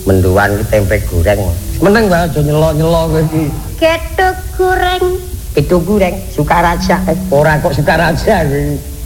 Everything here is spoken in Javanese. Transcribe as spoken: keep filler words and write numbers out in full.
menduan ki tempe goreng. Meneng wae aja nyelo-nyelo kowe iki. Gethuk goreng. Itu goreng Sukaraja. Ora kok Sukaraja kowe.